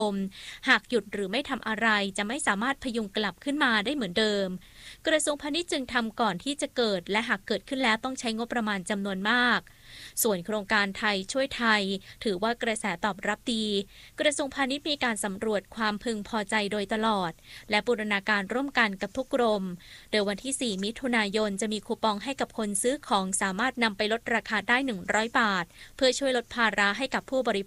หากหยุดหรือไม่ทำอะไรจะไม่สามารถพยุงกลับขึ้นมาได้เหมือนเดิมกระทรวงพาณิชย์จึงทำก่อนที่จะเกิดและหากเกิดขึ้นแล้วต้องใช้งบประมาณจำนวนมากส่วนโครงการไทยช่วยไทยถือว่ากระแสตอบรับดีกระทรวงพาณิชย์มีการสำรวจความพึงพอใจโดยตลอดและบูรณาการร่วมกันกับทุกกรมโดยวันที่ 4 มิถุนายนจะมีคูปองให้กับคนซื้อของสามารถนำไปลดราคาได้100 บาทเพื่อช่วยลดภาระให้กับผู้บริ